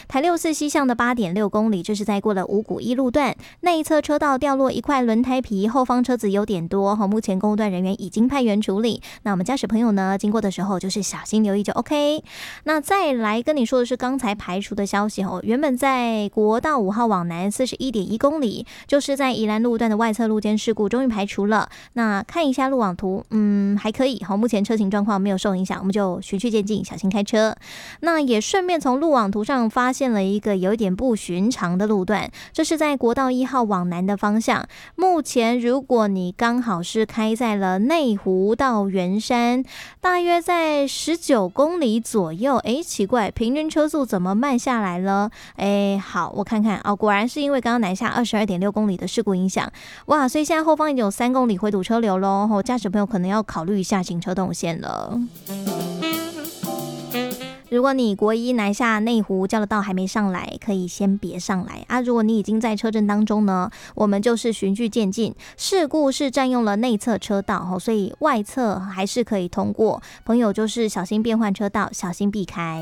台64西向的 8.6 公里，这是在过了五股一路段，内侧车道掉落一块轮胎皮，后方车子有点多，目前公路段人员已经派员处理。那我们驾驶朋友呢，经过的时候就是小心留意就 OK。那再来跟你说的是刚才排除的消息原本在国道5号往南 41.1 公里，就是在宜兰路段的外侧路肩事故终于排除了。那看一下路网图，还可以，目前车情状况没有受影响，我们就循序渐进，小心开车。那也顺便从路网图上发现了一个有一点不寻常的路段，这是在国道1号往南的方向。目前如果你刚好是开在了内湖到圆山，大约在19公里左右，奇怪，平均车速怎么慢下来了？好，我看看果然是因为刚刚南下 22.6 公里的事故影响，哇，所以现在后方已经有3公里回堵车流咯，驾驶朋友可能要考虑一下行车动线了。如果你国一南下内湖交流道还没上来，可以先别上来啊。如果你已经在车阵当中呢，我们就是循序渐进。事故是占用了内侧车道，所以外侧还是可以通过。朋友就是小心变换车道，小心避开。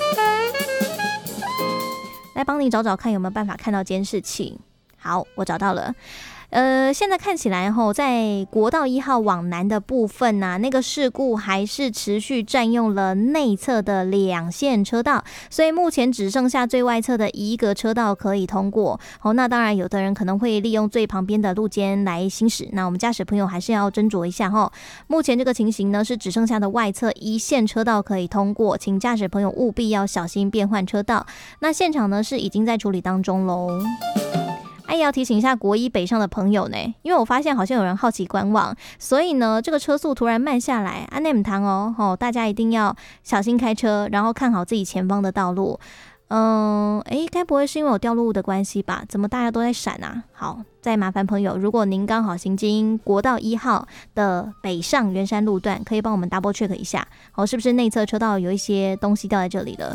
来帮你找找看有没有办法看到监视器。好，我找到了。现在看起来在国道1号往南的部分那个事故还是持续占用了内侧的2线车道，所以目前只剩下最外侧的一个车道可以通过。那当然有的人可能会利用最旁边的路肩来行驶，那我们驾驶朋友还是要斟酌一下目前这个情形呢是只剩下的外侧一线车道可以通过，请驾驶朋友务必要小心变换车道。那现场呢是已经在处理当中咯。也要提醒一下国一北上的朋友呢，因为我发现好像有人好奇观望，所以呢这个车速突然慢下来，那唔通大家一定要小心开车，然后看好自己前方的道路。该不会是因为有掉落物的关系吧？怎么大家都在闪啊？好，再麻烦朋友，如果您刚好行经国道1号的北上圆山路段，可以帮我们 double check 一下，是不是内侧车道有一些东西掉在这里了？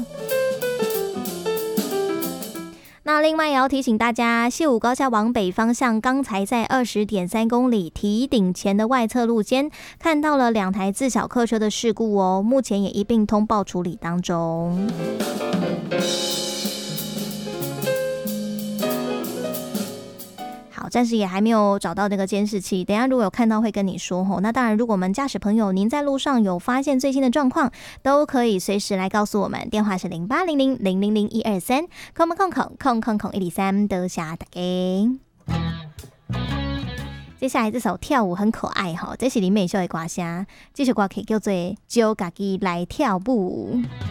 那另外也要提醒大家，西武高架往北方向，刚才在20.3公里堤顶前的外侧路肩看到了2台自小客车的事故目前也一并通报处理当中。暂时也还没有找到那个监视器，等一下如果有看到会跟你说那当然如果我们驾驶朋友您在路上有发现最新的状况，都可以随时来告诉我们，电话是0800000123，空103，多谢大家。接下来这首跳舞很可爱这是林美秀的歌声，这首歌曲叫做《招家己来跳舞》。